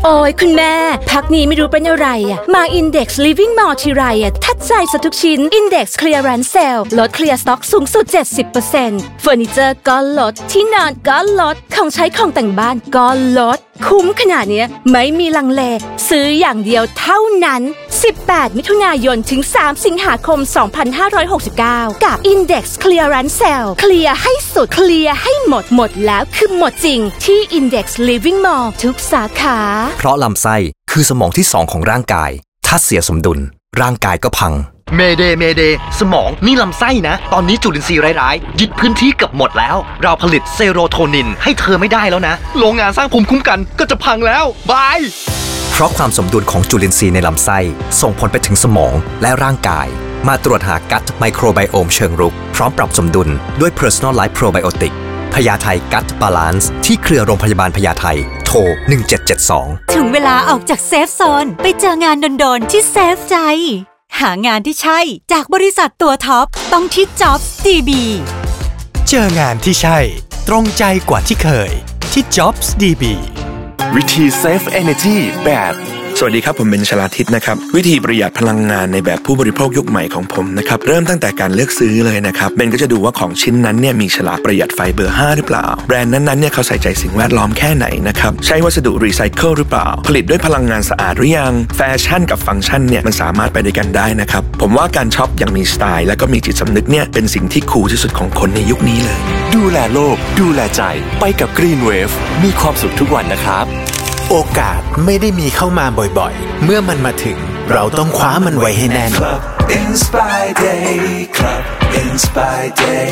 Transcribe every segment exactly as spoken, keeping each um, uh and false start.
โอ้ยคุณแม่พักนี้ไม่รู้เป็นอะไรอ่ะมา Index Living Mall ทีไรอ่ะทัดใจซะทุกชิ้น Index Clearance Sale ลดเคลียร์สต็อกสูงสุด เจ็ดสิบเปอร์เซ็นต์ เฟอร์นิเจอร์ก็ลดที่นอนก็ลดของใช้ของแต่งบ้านก็ลดคุ้มขนาดนี้ไม่มีลังเลซื้ออย่างเดียวเท่านั้นสิบแปดมิถุนายนถึงสามสิงหาคมสองพันห้าร้อยหกสิบเก้ากับ Index Clearance Sale เคลียร์ให้สุดเคลียร์ให้หมดหมดแล้วคือหมดจริงที่ Index Living Mall ทุกสาขาเพราะลำไส้คือสมองที่สองของร่างกายถ้าเสียสมดุลร่างกายก็พังเมเดเมเดสมองนี่ลำไส้นะตอนนี้จุลินทรีย์ร้ายๆยึดพื้นที่เกือบหมดแล้วเราผลิตเซโรโทนินให้เธอไม่ได้แล้วนะโรงงานสร้างภูมิคุ้มกันก็จะพังแล้วบายเพราะความสมดุลของจุลินทรีย์ในลำไส้ส่งผลไปถึงสมองและร่างกายมาตรวจหากัตไมโครไบโอมเชิงรุกพร้อมปรับสมดุลด้วย Personal Life Probiotic พญาไทกัตบาลานซ์ที่เครือโรงพยาบาลพญาไทโทรหนึ่งเจ็ดเจ็ดสองถึงเวลาออกจากเซฟโซนไปเจองานโดนๆที่เซฟใจหางานที่ใช่จากบริษัทตัวท็อปต้องที่ Jobs ดี บีเจองานที่ใช่ตรงใจกว่าที่เคยที่ Jobs ดี บีวิธี Save Energy แบบสวัสดีครับผมเป็นชลาทิศนะครับวิธีประหยัดพลังงานในแบบผู้บริโภคยุคใหม่ของผมนะครับเริ่มตั้งแต่การเลือกซื้อเลยนะครับเบนก็จะดูว่าของชิ้นนั้นเนี่ยมีฉลากประหยัดไฟเบอร์ห้าหรือเปล่าแบรนด์นั้นๆเนี่ยเขาใส่ใจสิ่งแวดล้อมแค่ไหนนะครับใช้วัสดุรีไซเคิลหรือเปล่าผลิตด้วยพลังงานสะอาดหรือยังแฟชั่นกับฟังก์ชันเนี่ยมันสามารถไปด้วยกันได้นะครับผมว่าการช็อปอย่างมีสไตล์และก็มีจิตสำนึกเนี่ยเป็นสิ่งที่คูลที่สุดของคนในยุคนี้เลยดูแลโลกดูแลใจไปกับ Green Wave มีความสุขทุกวันนะครับโอกาสไม่ได้มีเข้ามาบ่อยๆเมื่อมันมาถึงเราต้องคว้ามันไว้ให้แน่น Club Inspire Day Club Inspire Day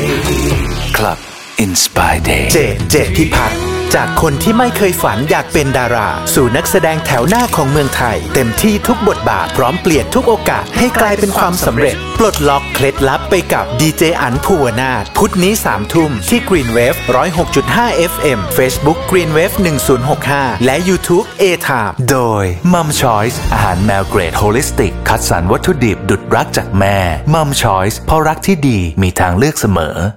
Club Inspire Day เจเจพิพัฒน์จากคนที่ไม่เคยฝันอยากเป็นดาราสู่นักแสดงแถวหน้าของเมืองไทยเต็มที่ทุกบทบาทพร้อมเปลี่ยนทุกโอกาสให้กลายเป็นความสำเร็จปลดล็อกเคล็ดลับไปกับดีเจอั๋นภูวนาถพุธนี้สามทุ่มที่ Green Wave หนึ่งศูนย์หกจุดห้า เอฟ เอ็ม Facebook Green Wave หนึ่งศูนย์หกห้าและ YouTube A-Time โดย Mum Choice อาหารแมวเกรดโฮลิสติกคัดสรรวัตถุดิบดุจรักจากแม่ Mum Choice เพราะรักที่ดีมีทางเลือกเสมอ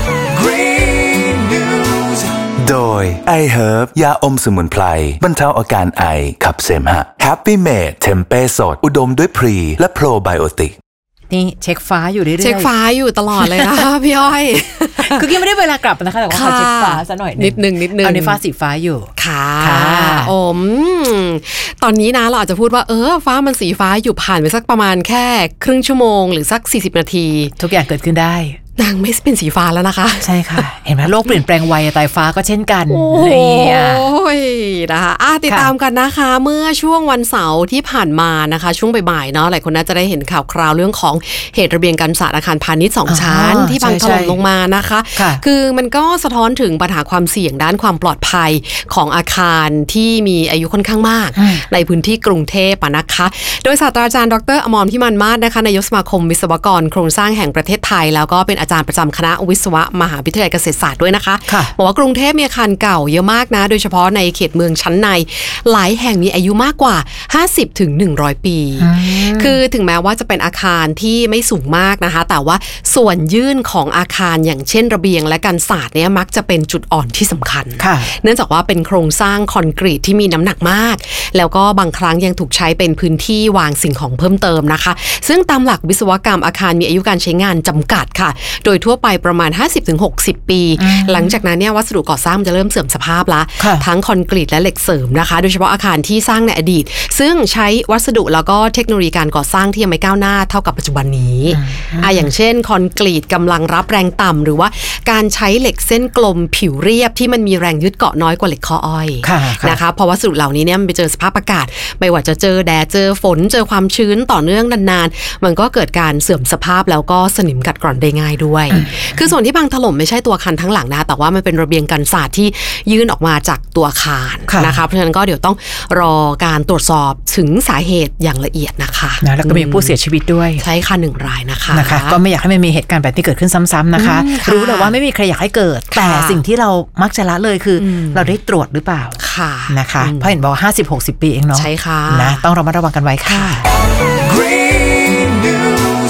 โดย iHerb ยาอมสมุนไพรบรรเทาอาการไอขับเสมหะ Happy Made เทมเป้สดอุดมด้วยพรีและโปรไบโอติกนี่เช็คฟ้าอยู่เรื่อยๆเช็คฟ้าอยู่ตลอดเลยนะพี่อ้อยคือกี้ไม่ได้เวลากลับนะคะแต่ว่าขอเช็คฟ้าซะหน่อยนิดนึงนิดนึงเอาในฟ้าสีฟ้าอยู่ค่ะโอ้มตอนนี้นะเราอาจจะพูดว่าเออฟ้ามันสีฟ้าอยู่ผ่านไปสักประมาณแค่ครึ่งชั่วโมงหรือสักสี่สิบนาทีทุกอย่างเกิดขึ้นได้นางไม่เป็นสีฟ้าแล้วนะคะใช่ค่ะเห็นไหมโลกเปลี่ยนแปลงไวแต่ฟ้าก็เช่นกันโอ้ยนะคะอ่ะติดตามกันนะคะเมื่อช่วงวันเสาร์ที่ผ่านมานะคะช่วงบ่ายๆเนาะหลายคนน่าจะได้เห็นข่าวคราวเรื่องของเหตุระเบียงกันศาสตร์อาคารพาณิชย์สองชั้นที่พังถล่มลงมานะคะคือมันก็สะท้อนถึงปัญหาความเสี่ยงด้านความปลอดภัยของอาคารที่มีอายุค่อนข้างมากในพื้นที่กรุงเทพนะคะโดยศาสตราจารย์ดร.อมรพิมานมาศนะคะนายกสมาคมวิศวกรโครงสร้างแห่งประเทศไทยแล้วก็เป็นอาจารย์ประจำคณะวิศวะมหาวิทยาลัยเกษตรศาสตร์ด้วยนะคะบอกว่ากรุงเทพมีอาคารเก่าเยอะมากนะโดยเฉพาะในเขตเมืองชั้นในหลายแห่งมีอายุมากกว่าห้าสิบถึงหนึ่งร้อยปีคือถึงแม้ว่าจะเป็นอาคารที่ไม่สูงมากนะคะแต่ว่าส่วนยื่นของอาคารอย่างเช่นระเบียงและกันศาสตร์เนี่ยมักจะเป็นจุดอ่อนที่สำคัญเนื่องจากว่าเป็นโครงสร้างคอนกรีตที่มีน้ำหนักมากแล้วก็บางครั้งยังถูกใช้เป็นพื้นที่วางสิ่งของเพิ่มเติมนะคะซึ่งตามหลักวิศวกรรมอาคารมีอายุการใช้งานจำกัดค่ะโดยทั่วไปประมาณ ห้าสิบถึงหกสิบ ปีหลังจากนั้นเนี่ยวัสดุก่อสร้างจะเริ่มเสื่อมสภาพละทั้งคอนกรีตและเหล็กเสริมนะคะโดยเฉพาะอาคารที่สร้างในอดีตซึ่งใช้วัสดุแล้วก็เทคโนโลยีการก่อสร้างที่ยังไม่ก้าวหน้าเท่ากับปัจจุบันนี้อ่ะอย่างเช่นคอนกรีตกำลังรับแรงต่ำหรือว่าการใช้เหล็กเส้นกลมผิวเรียบที่มันมีแรงยึดเกาะน้อยกว่าเหล็กข้ออ้อยนะคะเพราะวัสดุเหล่านี้เนี่ยมันไปเจอสภาพอากาศไม่ว่าจะเจอแดดเจอฝนเจอความชื้นต่อเนื่องนานๆมันก็เกิดการเสื่อมสภาพแล้วก็สนิมกัดกร่อนได้ง่ายด้วยคือส่วนที่พังถล่มไม่ใช่ตัวอาคารทั้งหลังนะแต่ว่ามันเป็นระเบียงกันศาสตร์ที่ยื่นออกมาจากตัวอาคารนะคะเพราะฉะนั้นก็เดี๋ยวต้องรอการตรวจสอบถึงสาเหตุอย่างละเอียดนะคะนะแล้วก็มีผู้เสียชีวิตด้วยใช่ค่ะหนึ่งรายนะคะนะคะก็ไม่อยากให้มันมีเหตุการณ์แบบนี้เกิดขึ้นซ้ำๆนะคะรู้แต่ว่าไม่มีใครอยากให้เกิดแต่สิ่งที่เรามักจะละเลยคือเราได้ตรวจหรือเปล่าค่ะนะคะเพราะเห็นบอกห้าสิบ หกสิบปีเองเนาะใช่ค่ะนะต้องระมัดระวังกันไว้ค่ะ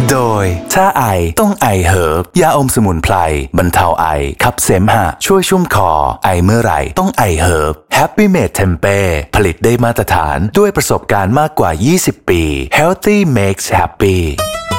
โดยถ้าไอต้องไอเฮิร์บยาอมสมุนไพรบรรเทาไอขับเสมหะช่วยชุ่มคอไอเมื่อไหร่ต้องไอเฮิร์บ Happy Made Tempeh ผลิตได้มาตรฐานด้วยประสบการณ์มากกว่ายี่สิบปี Healthy Makes Happy